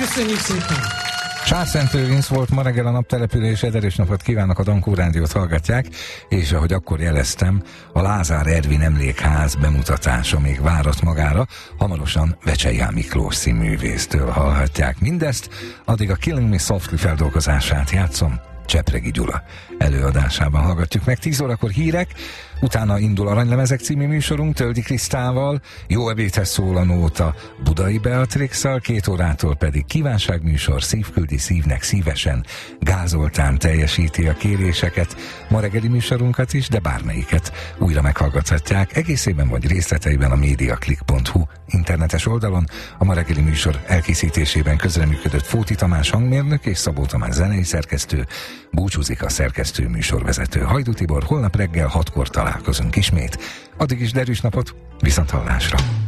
Köszönjük szépen! Sászent Lőrinc volt ma reggel a naptelepülés, erős napot kívánok, a Dankó Rádiót hallgatják, és ahogy akkor jeleztem, a Lázár Ervin Emlékház bemutatása még várat magára, hamarosan Vecsey Miklós színművésztől hallhatják mindezt, addig a Killing Me Softly feldolgozását játszom, Csepregi Gyula előadásában hallgatjuk meg. 10 órakor hírek, utána indul Aranylemezek című műsorunk Töldi Krisztával, Jó ebédhez szól a nóta Budai Beatrixszal, 2 órától pedig kívánságműsor, szívküldi szívnek szívesen, Gázoltán teljesíti a kéréseket, ma reggeli műsorunkat is, de bármelyiket újra meghallgathatják egészében vagy részleteiben a mediaclick.hu internetes oldalon. A ma reggeli műsor elkészítésében közreműködött Fóti Tamás hangmérnök és Szabó Tamás zenei szerkesztő, búcsúzik a szerkesztő műsorvezető Hajdú Tibor. Holnap reggel 6-kor találkozunk ismét. Addig is derűs napot, viszont hallásra!